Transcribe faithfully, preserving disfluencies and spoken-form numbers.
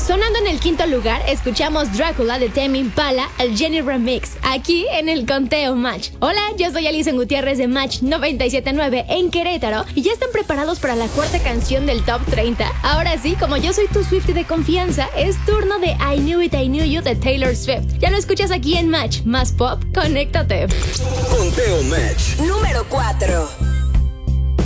Sonando en el quinto lugar, escuchamos Drácula de Tame Impala, el Jenny Remix, aquí en el Conteo Match. Hola, yo soy Alison Gutiérrez de Match noventa y siete punto nueve en Querétaro y ya están preparados para la cuarta canción del Top treinta. Ahora sí, como yo soy tu Swiftie de confianza, es turno de I Knew It, I Knew You de Taylor Swift. Ya lo escuchas aquí en Match, más pop, conéctate. Conteo Match número cuatro.